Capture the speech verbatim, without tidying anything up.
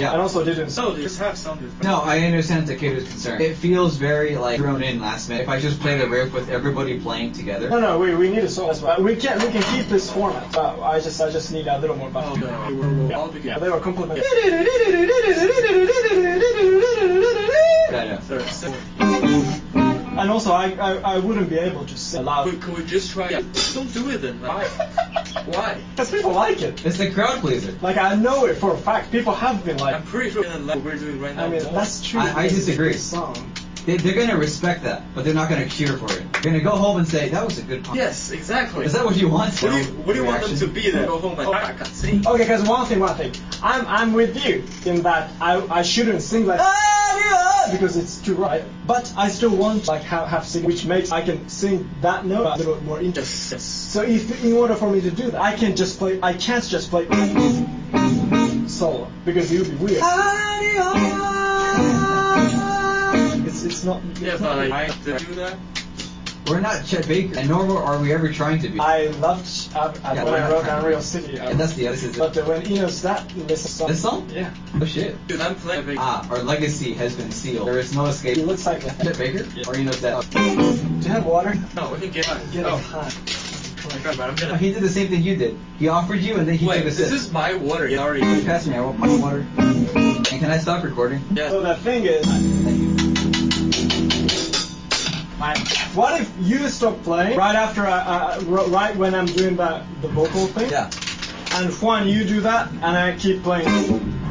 Yeah. And also didn't. So they just have some. No, I understand Takeda's concern. It feels very like thrown in last minute. If I just play the riff with everybody playing together. No, no, we, we need a song as well. We can we can keep this format. Uh, I just I just need a little more buffer. Oh, no. We'll, we'll all Yeah, begin. they were complimenting. Yeah, Third, second. And also, I, I I wouldn't be able to sing loud. Could, could we just try? Yeah. Don't do it then. Why? Why? Because people like it. It's the crowd pleaser. Like, I know it for a fact. People have been like, I'm pretty sure that what we're doing right now. I mean, more. that's true. I- I disagree. It's a song. They, they're gonna respect that, but they're not gonna cheer for it. They're gonna go home and say, that was a good punk. Yes, exactly. Is that what you want? What do you, what do you want them Reaction? to be then? Go home and oh, I can't sing. Okay, because one thing, one thing. I'm I'm with you in that I I shouldn't sing like because it's too right. But I still want like have have sing, which makes I can sing that note a little more interesting. Yes. So if in order for me to do that, I can just play. I can't just play solo because it would be weird. It's it's not. It's Yeah, not but weird. like, I to do that. We're not Chet Baker, and nor are we ever trying to be. I loved uh, Yeah, when we're I not wrote trying to Unreal be. City. Yeah, that's the other. But uh, when Eno's that listen This song? Yeah. Oh shit. Dude, I'm playing. Big. Ah, our legacy has been sealed. There is no escape. It looks like Chet Baker? Or you know that? Do you have water? No, we can get on. Get oh. it hot. Oh my God, but I'm gonna. He did the same thing you did. He offered you, and then he Wait, took a this sip. is my water. You already. Pass me. I want my water. And can I stop recording? Yeah. So the thing is, Thank you. I, what if you stop playing right after I, uh, right when I'm doing the the vocal thing? Yeah. And Juan, you do that, and I keep playing.